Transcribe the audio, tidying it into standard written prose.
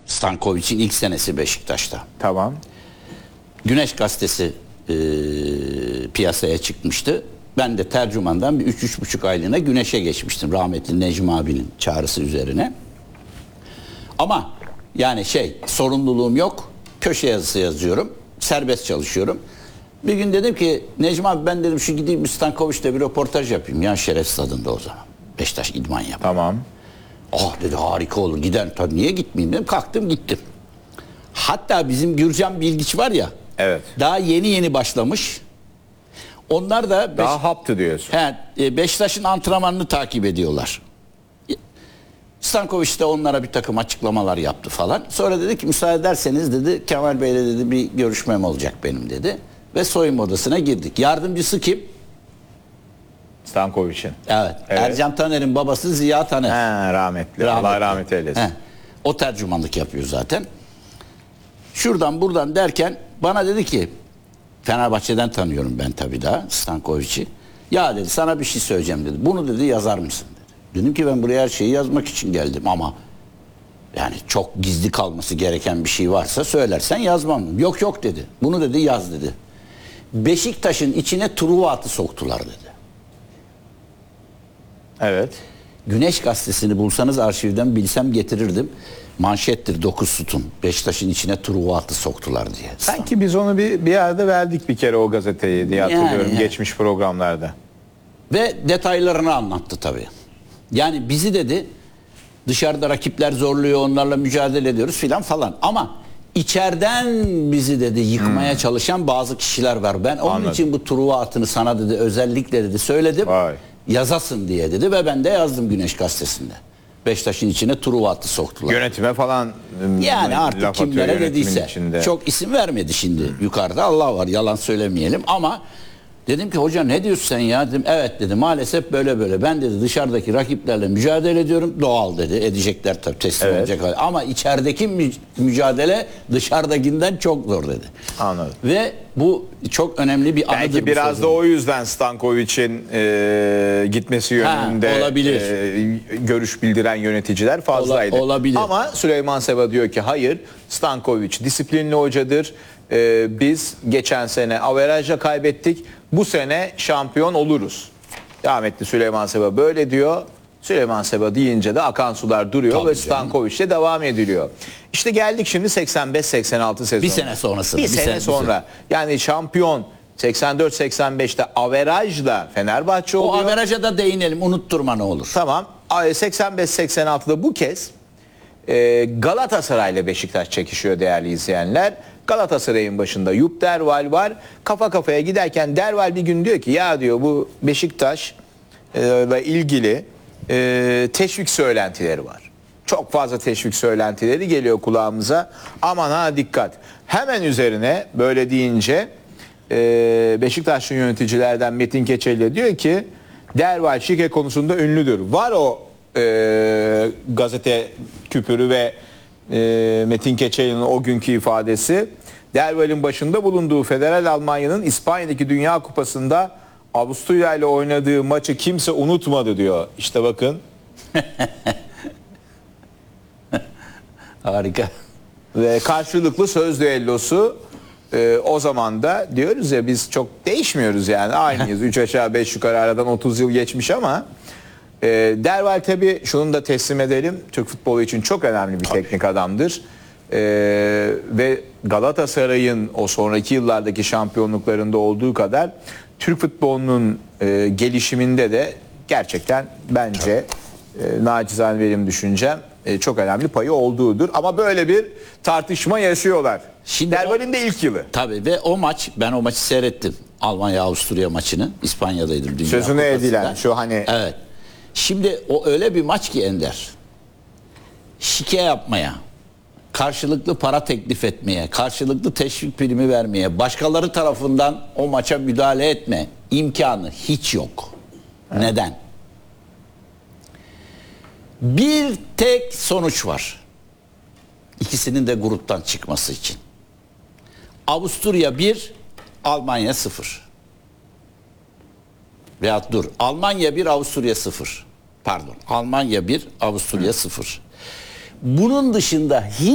Stankovic'in ilk senesi Beşiktaş'ta. Tamam. Güneş gazetesi piyasaya çıkmıştı. Ben de tercümandan bir 3-3,5 aylığına Güneş'e geçmiştim. Rahmetli Necmi abinin çağrısı üzerine. Ama yani sorumluluğum yok. Köşe yazısı yazıyorum. Serbest çalışıyorum. Bir gün dedim ki Necmi abi ben dedim şu gideyim Stankovic'le bir röportaj yapayım. Ya Şerefsiz adında o zaman. Beşiktaş idman yapıyor. Tamam. Ah dedi harika olur gider. Tabii niye gitmeyeyim dedim. Kalktım gittim. Hatta bizim Gürcan Bilgiç var ya. Evet. Daha yeni başlamış. Onlar da Daha haptı diyorsun. Beşiktaş'ın antrenmanını takip ediyorlar. Stankovic de onlara bir takım açıklamalar yaptı falan. Sonra dedi ki müsaade ederseniz dedi Kemal Bey'le dedi bir görüşmem olacak benim dedi. Ve soyunma odasına girdik. Yardımcısı kim? Stankovic'in. Evet. Ercan Taner'in babası Ziya Taner. Rahmetli. Allah rahmet eylesin. O tercümanlık yapıyor zaten. Şuradan buradan derken bana dedi ki Fenerbahçe'den tanıyorum ben tabii daha Stankovic'i. Ya dedi sana bir şey söyleyeceğim dedi. Bunu dedi yazar mısın dedi. Dedim ki ben buraya her şeyi yazmak için geldim ama yani çok gizli kalması gereken bir şey varsa söylersen yazmam. Yok dedi. Bunu dedi yaz dedi. Beşiktaş'ın içine Truva atı soktular dedi. Evet. Güneş gazetesini bulsanız arşivden bilsem getirirdim. Manşettir 9 sütun. Beşiktaş'ın içine Truva atı soktular diye. Sanki biz onu bir yerde verdik bir kere o gazeteyi diye hatırlıyorum geçmiş programlarda. Ve detaylarını anlattı tabii. Yani bizi dedi dışarıda rakipler zorluyor onlarla mücadele ediyoruz filan falan. Ama içeriden bizi dedi yıkmaya çalışan bazı kişiler var. Ben onun için bu Truva atını sana dedi özellikle dedi söyledim. Vay. Yazasın diye dedi ve ben de yazdım Güneş gazetesinde. Beşiktaş'ın içine Truva atı soktular. Yönetime falan yani artık kimlere dediyse. Içinde. Çok isim vermedi şimdi yukarıda Allah var yalan söylemeyelim ama dedim ki hoca ne diyorsun sen ya dedim evet dedi maalesef böyle ben dedi dışarıdaki rakiplerle mücadele ediyorum doğal dedi edecekler tabii teslim olacak ama içerideki mücadele dışarıdakinden çok zor dedi. Anladım. Ve bu çok önemli bir anıdır. Belki biraz da o yüzden Stankovic'in gitmesi yönünde olabilir. Görüş bildiren yöneticiler fazlaydı. Olabilir. Ama Süleyman Seba diyor ki hayır Stankovic disiplinli hocadır. Biz geçen sene averajla kaybettik. Bu sene şampiyon oluruz. Rahmetli Süleyman Seba böyle diyor. Süleyman Seba deyince de akan sular duruyor tabii ve Stankovic'le devam ediliyor. İşte geldik şimdi 85-86 sezonu. Bir sene sonrası. Bir sene sonra. Yani şampiyon 84-85'te averajla Fenerbahçe oluyor. O averaja da değinelim unutturma ne olur. Tamam. 85-86'da bu kez Galatasaray ile Beşiktaş çekişiyor değerli izleyenler. Galatasaray'ın başında Yup Derval var. Kafa kafaya giderken Derval bir gün diyor ki ya diyor bu Beşiktaş'la ilgili teşvik söylentileri var. Çok fazla teşvik söylentileri geliyor kulağımıza. Aman ha dikkat. Hemen üzerine böyle deyince Beşiktaşlı yöneticilerden Metin Keçeli diyor ki Derval şike konusunda ünlüdür. Var o gazete küpürü ve Metin Keçeli'nin o günkü ifadesi. Derval'in başında bulunduğu Federal Almanya'nın İspanya'daki Dünya Kupası'nda Avusturya ile oynadığı maçı kimse unutmadı diyor. İşte bakın. Harika. Ve karşılıklı söz düellosu o zaman da diyoruz ya biz çok değişmiyoruz yani aynıyız. 3 aşağı 5 yukarı aradan 30 yıl geçmiş ama Derval tabii şunu da teslim edelim. Türk futbolu için çok önemli bir teknik adamdır. Ve Galatasaray'ın o sonraki yıllardaki şampiyonluklarında olduğu kadar Türk futbolunun gelişiminde de gerçekten bence nacizane benim düşüncem çok önemli payı olduğudur. Ama böyle bir tartışma yaşıyorlar. Şimdi Derval'in de ilk yılı. Tabii ve o maç ben o maçı seyrettim. Almanya-Avusturya maçını. İspanya'daydım. Dünya Sözüne Kupası'nda. edilen şu hani. Evet. Şimdi o öyle bir maç ki Ender. Şike yapmaya, karşılıklı para teklif etmeye, karşılıklı teşvik primi vermeye, başkaları tarafından o maça müdahale etme imkanı hiç yok. Evet. Neden? Bir tek sonuç var. İkisinin de gruptan çıkması için. Avusturya 1, Almanya 0. Veyahut dur. Almanya 1, Avusturya 0. Pardon. Almanya 1, Avusturya 0. Bunun dışında hiç